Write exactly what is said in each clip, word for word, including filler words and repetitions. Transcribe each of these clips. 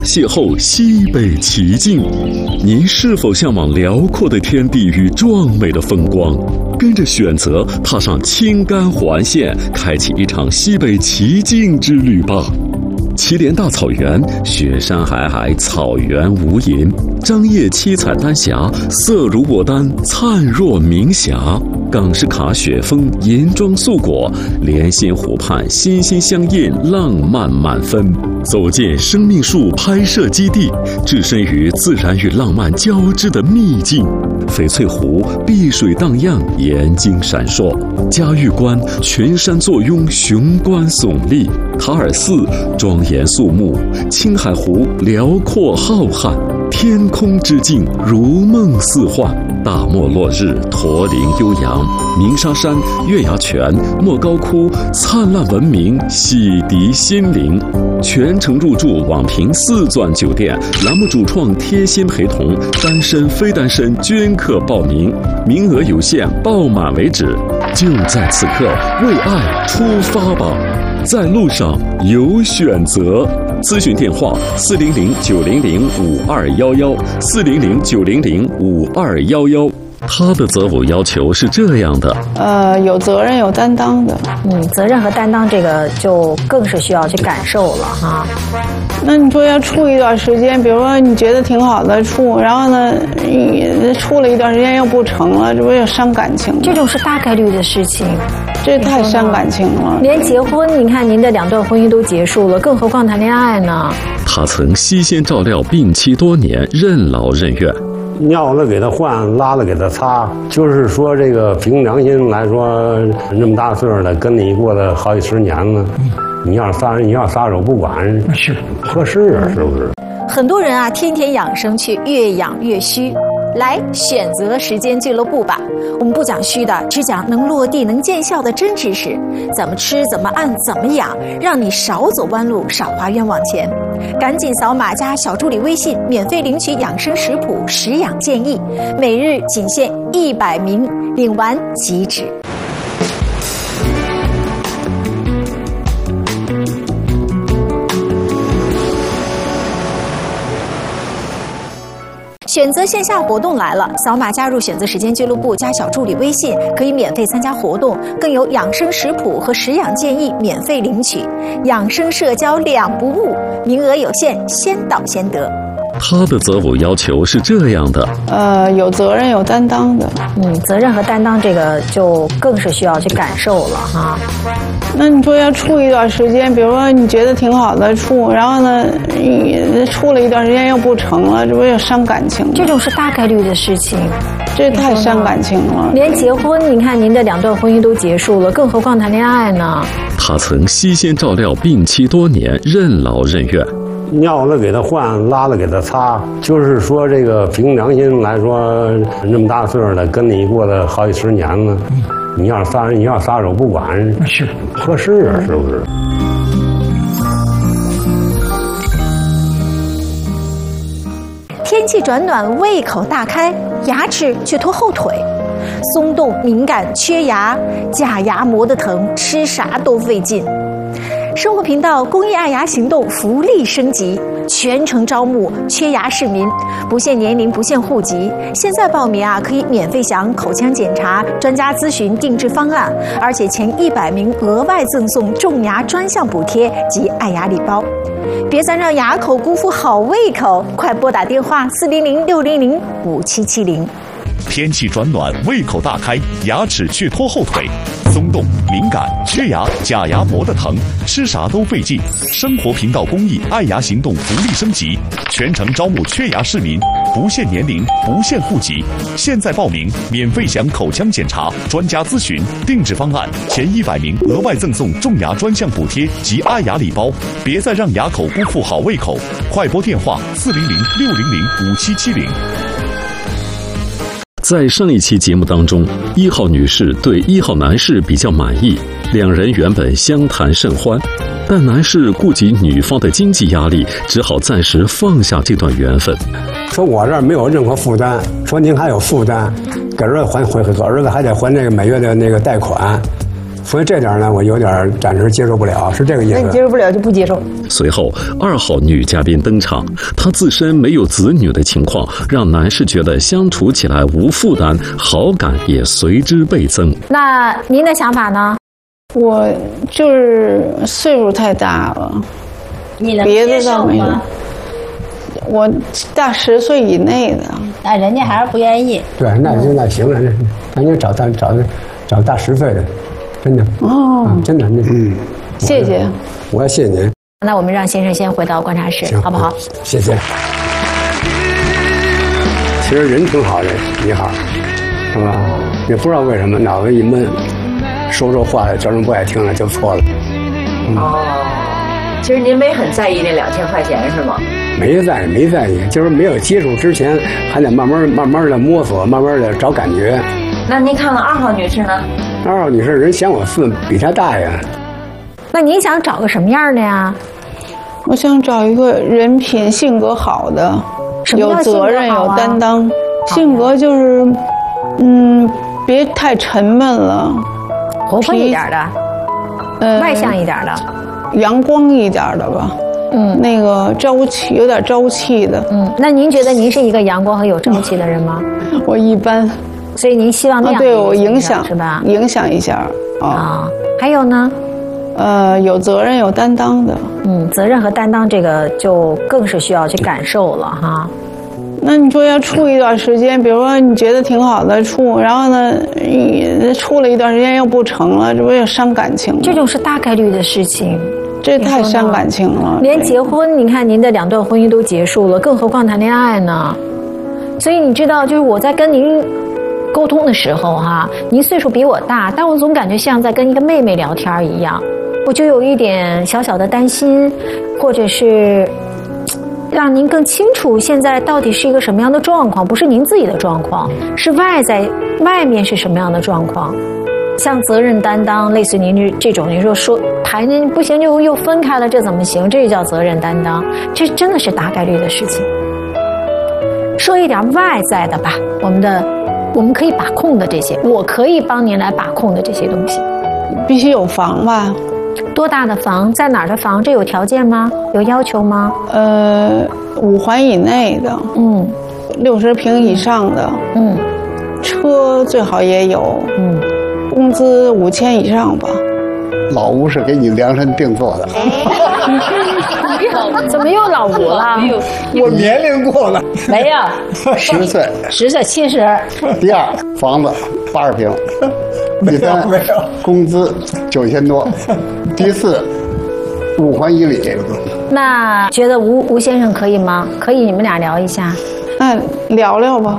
邂逅西北奇境，您是否向往辽阔的天地与壮美的风光？跟着选择踏上青甘环线，开启一场西北奇境之旅吧！祁连大草原，雪山皑皑，草原无垠，张掖七彩丹霞，色如牡丹，灿若明霞。冈斯卡雪峰，银装素裹，莲心湖畔，心心相印，浪漫满分。走进生命树拍摄基地，置身于自然与浪漫交织的秘境。翡翠湖碧水荡漾，眼睛闪烁；嘉峪关群山坐拥，雄关耸立；塔尔寺庄严肃穆；青海湖辽阔浩瀚。天空之境如梦似幻，大漠落日，驼铃悠扬；鸣沙山、月牙泉、莫高窟灿烂文明，洗涤心灵。全程入住网评四钻酒店，栏目主创贴心陪同，单身非单身均可报名，名额有限，报满为止。就在此刻，为爱出发吧，在路上有选择。咨询电话：四零零九零零五二幺幺，四零零九零零五二幺幺。他的择偶要求是这样的： 呃，有责任、有担当的。 嗯，责任和担当这个就更是需要去感受了哈。 那你说要处一段时间，比如说你觉得挺好的处，然后呢，你处了一段时间又不成了，这不是伤感情吗？ 这种是大概率的事情。 这太伤感情了， 连结婚，你看您的两段婚姻都结束了，更何况谈恋爱呢？ 他曾悉心照料病妻多年，任劳任怨， 尿了给他换，拉了给他擦，就是说这个凭良心来说，那么大岁数了，跟你过了好几十年了，你要撒你要撒手不管，是合适啊，是不是？ 很多人啊，天天养生去，越养越虚。来选择时间俱乐部吧，我们不讲虚的，只讲能落地能见效的真知识，怎么吃怎么按怎么养，让你少走弯路，少花冤枉钱。赶紧扫码加小助理微信，免费领取养生食谱、食养建议，每日仅限一百名，领完即止。选择线下活动来了，扫码加入选择时间俱乐部，加小助理微信，可以免费参加活动，更有养生食谱和食养建议免费领取，养生社交两不误，名额有限，先到先得。 他的择偶要求是这样的： 呃，有责任、有担当的。 嗯，责任和担当这个就更是需要去感受了哈。 那你说要处一段时间，比如说你觉得挺好的处，然后呢，你处了一段时间又不成了，这不是伤感情吗？ 这种是大概率的事情。 这太伤感情了， 连结婚，你看您的两段婚姻都结束了，更何况谈恋爱呢？ 他曾悉心照料病妻多年，任劳任怨。 尿了给他换，拉了给他擦，就是说这个凭良心来说，那么大岁数了，跟你过了好几十年了，你要撒你要撒手不管，是合适啊，是不是？ 天气转暖，胃口大开，牙齿却拖后腿，松动、敏感、缺牙，假牙磨得疼，吃啥都费劲。生活频道公益爱牙行动福利升级，全程招募缺牙市民，不限年龄，不限户籍。现在报名啊，可以免费享口腔检查、专家咨询、定制方案，而且前一百名额外赠送种牙专项补贴及爱牙礼包。别再让牙口辜负好胃口，快拨打电话四零零六零零五七七零。 天气转暖，胃口大开，牙齿却拖后腿，松动、敏感、缺牙，假牙磨得疼，吃啥都费劲。生活频道公益爱牙行动福利升级，全程招募缺牙市民，不限年龄，不限户籍。现在报名，免费享口腔检查、专家咨询、定制方案，前一百名额外赠送种牙专项补贴及爱牙礼包。别再让牙口辜负好胃口，快拨电话四零零六零零五七七零。 在上一期节目当中，一号女士对一号男士比较满意，两人原本相谈甚欢，但男士顾及女方的经济压力，只好暂时放下这段缘分。 说我这儿没有任何负担，说您还有负担，给儿子还还儿子还得还那个每月的那个贷款， 所以这点呢，我有点暂时接受不了，是这个意思。 那你接受不了就不接受。 随后，二号女嘉宾登场，她自身没有子女的情况，让男士觉得相处起来无负担，好感也随之倍增。 那您的想法呢？ 我就是岁数太大了， 你能别接受的倒没有。 吗？ 我大十岁以内的， 那人家还是不愿意。 对，那就那行了，那咱就找大找找大十岁的，真的哦， 啊、真的那嗯， 谢谢。 我要谢谢您。 那我们让先生先回到观察室，好不好？ 谢谢。其实人挺好的，你好，是吧？也不知道为什么脑子一闷，说说话叫人不爱听了就错了。 嗯、哦，其实您没很在意那两千块钱是吗？ 没在意，没在意，就是没有接触之前，还得慢慢慢慢的摸索，慢慢的找感觉。 那您看看二号女士呢？ 二号女士人嫌我岁比她大呀。 那您想找个什么样的呀？ 我想找一个人品、性格好的，有责任、有担当。性格就是，嗯，别太沉闷了， 活泼一点的，呃，外向一点的， 阳光一点的吧。嗯，那个朝气，有点朝气的。 嗯，那您觉得您是一个阳光和有朝气的人吗？ 我一般。 所以您希望那样、 啊、对我影响是吧？ 影响一下啊、 哦。还有呢？ 呃，有责任、有担当的。 嗯，责任和担当这个就更是需要去感受了哈。 那你说要处一段时间，比如说你觉得挺好的处，然后呢，你处了一段时间又不成了，这不也伤感情吗？ 这种是大概率的事情。 这太伤感情了。 连结婚，你看您的两段婚姻都结束了，更何况谈恋爱呢？所以你知道，就是我在跟您沟通的时候哈，您岁数比我大，但我总感觉像在跟一个妹妹聊天一样，我就有一点小小的担心，或者是让您更清楚现在到底是一个什么样的状况，不是您自己的状况，是外在外面是什么样的状况。像责任担当，类似您这种，你说说谈不行就又分开了，这怎么行？这就叫责任担当，这真的是大概率的事情。说一点外在的吧，我们的我们可以把控的这些，我可以帮您来把控的这些东西。 必须有房吧？ 多大的房？在哪儿的房？这有条件吗？有要求吗？ 呃，五环以内的， 嗯， 六十平以上的， 嗯， 车最好也有， 嗯。 工资五千以上吧。 老吴是给你量身定做的。 怎么又老吴了？ 我年龄过了。 没有， 十岁， 十岁七十。 第二，房子八十平。第三，工资九千多。第四，五环以里。 那觉得吴吴先生可以吗？可以，你们俩聊一下。 那聊聊吧。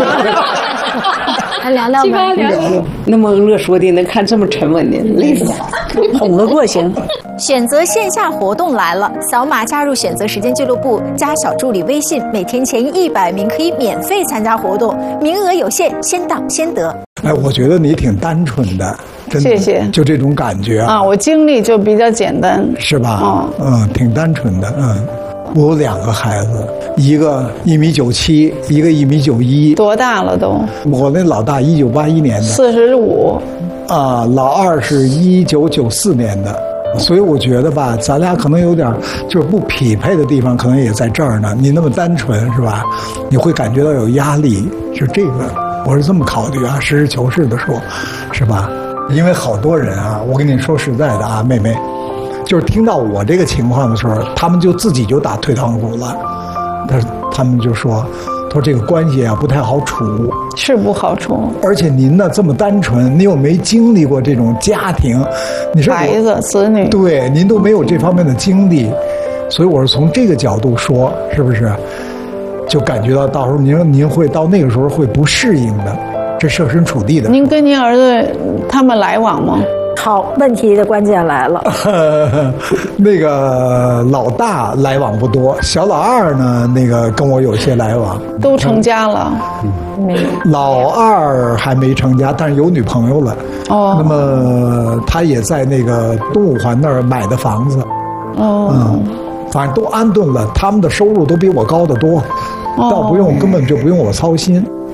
来聊聊吧。 聊聊。那么乐说的，能看这么沉稳的，累死了。哄得过行。 选择线下活动来了，扫码加入选择时间俱乐部，加小助理微信，每天前一百名可以免费参加活动，名额有限，先到先得。 哎，我觉得你挺单纯的，真的。 谢谢。 就这种感觉啊。 啊，我经历就比较简单。 是吧？ 哦、 嗯，挺单纯的，嗯。我有两个孩子，一个一米九七，一个一米九一。 多大了都？ 我那老大一九八一年的， 四十五。 啊，老二是一九九四年的，所以我觉得吧，咱俩可能有点就是不匹配的地方，可能也在这儿呢。你那么单纯是吧？你会感觉到有压力，是这个，我是这么考虑啊，实事求是的说，是吧？因为好多人啊，我跟你说实在的啊，妹妹。就是听到我这个情况的时候，他们就自己就打退堂鼓了。他他们就说，他说这个关系啊不太好处， 是不好处。 而且您呢这么单纯，您又没经历过这种家庭，你说孩子子女， 对，您都没有这方面的经历，所以我是从这个角度说，是不是？就感觉到到时候您您会到那个时候会不适应的，这设身处地的。 您跟您儿子他们来往吗？ 好，问题的关键来了。 那个老大来往不多，小老二呢，那个跟我有些来往。 都成家了。 没有。 老二还没成家，但是有女朋友了。 哦。 那么他也在那个东五环那儿买的房子。 哦。 嗯，反正都安顿了，他们的收入都比我高得多，哦、倒不用根本就不用我操心。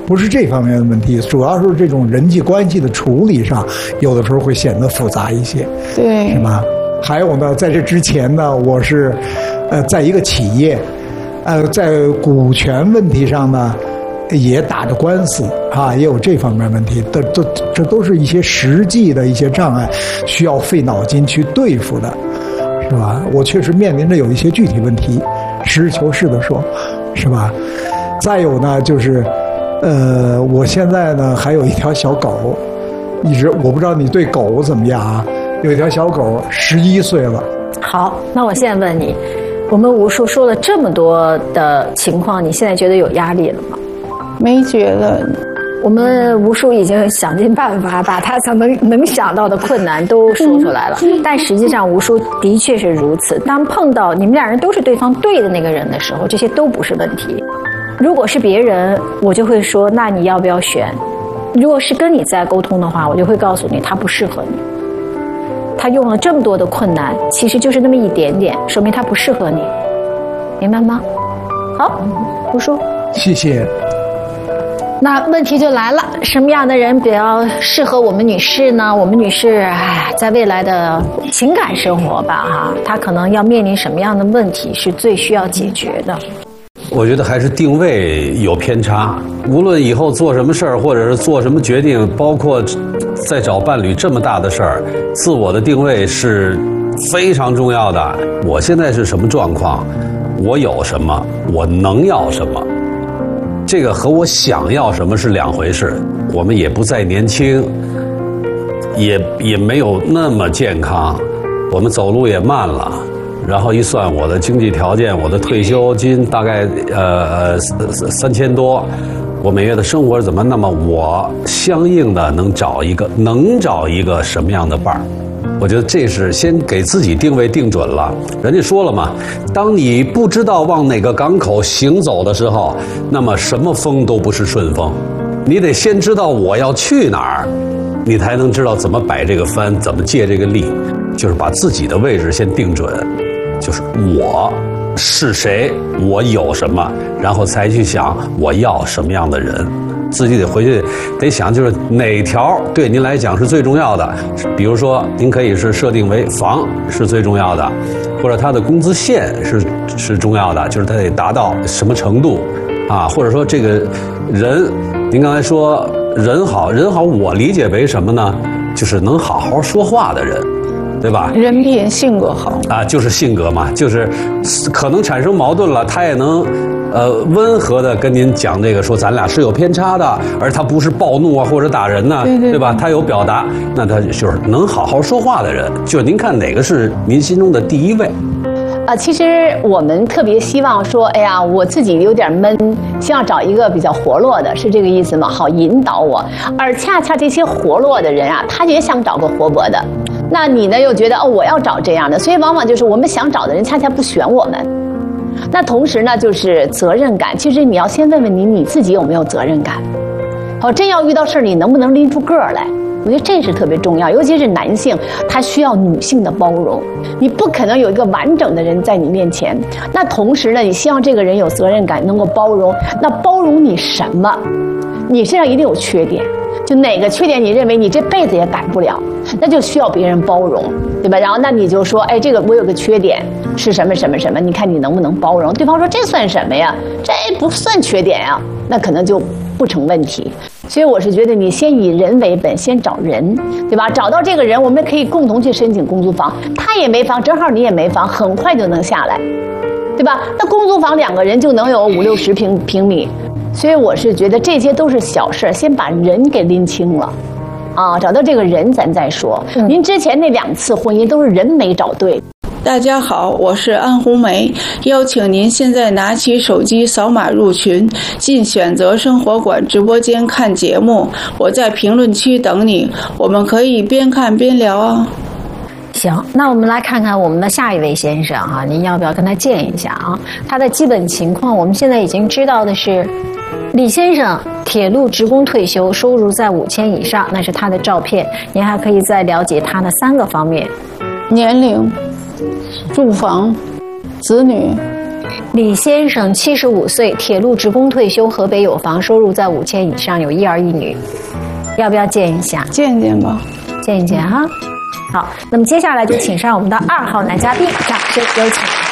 不是这方面的问题，主要是这种人际关系的处理上，有的时候会显得复杂一些， 对， 是吧？还有呢，在这之前呢，我是，呃，在一个企业，呃，在股权问题上呢，也打着官司啊，也有这方面问题，这这这都是一些实际的一些障碍，需要费脑筋去对付的，是吧？我确实面临着有一些具体问题，实事求是的说，是吧？再有呢，就是，呃，我现在呢还有一条小狗，一直我不知道你对狗怎么样啊？有一条小狗，十一岁了。 好，那我现在问你，我们吴叔说了这么多的情况，你现在觉得有压力了吗？ 没觉得。 我们吴叔已经想尽办法把他所能能想到的困难都说出来了，但实际上吴叔的确是如此。当碰到你们两人都是对方对的那个人的时候，这些都不是问题。如果是别人，我就会说，那你要不要选？如果是跟你在沟通的话，我就会告诉你，他不适合你。他用了这么多的困难，其实就是那么一点点，说明他不适合你，明白吗？好，吴叔， 谢谢。 那问题就来了，什么样的人比较适合我们女士呢？我们女士，哎，在未来的情感生活吧，哈，她可能要面临什么样的问题是最需要解决的？ 我觉得还是定位有偏差。无论以后做什么事儿，或者是做什么决定，包括在找伴侣这么大的事儿，自我的定位是非常重要的。我现在是什么状况？我有什么？我能要什么？这个和我想要什么是两回事。我们也不再年轻，也也没有那么健康，我们走路也慢了。然后一算我的经济条件，我的退休金大概呃三三千多，我每月的生活是怎么？那么我相应的能找一个能找一个什么样的伴儿？我觉得这是先给自己定位定准了。人家说了嘛，当你不知道往哪个港口行走的时候，那么什么风都不是顺风。你得先知道我要去哪儿，你才能知道怎么摆这个帆，怎么借这个力，就是把自己的位置先定准。就是我是谁，我有什么，然后才去想我要什么样的人。自己得回去得想，就是哪条对您来讲是最重要的。比如说，您可以是设定为房是最重要的，或者他的工资线是是重要的，就是他得达到什么程度啊？或者说这个人，您刚才说人好人好，我理解为什么呢？就是能好好说话的人。对吧？ 人品性格好啊，就是性格嘛，就是可能产生矛盾了，他也能呃温和的跟您讲这个，说咱俩是有偏差的，而他不是暴怒啊或者打人呐、啊， 对, 对, 对吧？他有表达，那他就是能好好说话的人。就是您看哪个是您心中的第一位？ 啊，其实我们特别希望说，哎呀，我自己有点闷，希望找一个比较活络的，是这个意思吗？好引导我。而恰恰这些活络的人啊，他也想找个活泼的。那你呢，又觉得哦，我要找这样的，所以往往就是我们想找的人，恰恰不选我们。那同时呢，就是责任感。其实你要先问问你，你自己有没有责任感？好，真要遇到事儿，你能不能拎出个儿来？我觉得这是特别重要，尤其是男性，他需要女性的包容。你不可能有一个完整的人在你面前。那同时呢，你希望这个人有责任感，能够包容。那包容你什么？你身上一定有缺点，就哪个缺点你认为你这辈子也改不了，那就需要别人包容，对吧？然后那你就说，哎，这个我有个缺点是什么什么什么，你看你能不能包容？对方说这算什么呀？这不算缺点呀，那可能就不成问题。所以我是觉得你先以人为本，先找人，对吧？找到这个人，我们可以共同去申请公租房，他也没房，正好你也没房，很快就能下来，对吧？那公租房两个人就能有五六十平平米。所以我是觉得这些都是小事，先把人给拎清了，啊，找到这个人咱再说。嗯、您之前那两次婚姻都是人没找对。 大家好，我是安红梅，邀请您现在拿起手机扫码入群，进选择生活馆直播间看节目。我在评论区等你，我们可以边看边聊啊。 行，那我们来看看我们的下一位先生哈、啊，您要不要跟他见一下啊？他的基本情况，我们现在已经知道的是，李先生铁路职工退休，收入在五千以上，那是他的照片。您还可以再了解他的三个方面： 年龄、住房、子女、 李先生七十五岁，铁路职工退休，河北有房，收入在五千以上，有一儿一女，要不要见一下？ 见见吧， 见一见哈。好，那么接下来就请上我们的二号男嘉宾，掌声有请。